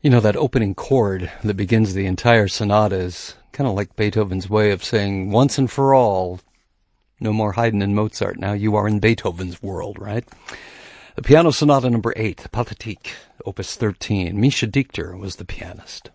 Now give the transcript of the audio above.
You know, that opening chord that begins the entire sonata is kind of like Beethoven's way of saying, once and for all, no more Haydn and Mozart. Now you are in Beethoven's world, right? The Piano Sonata number 8, Pathétique, opus 13. Misha Dichter was the pianist.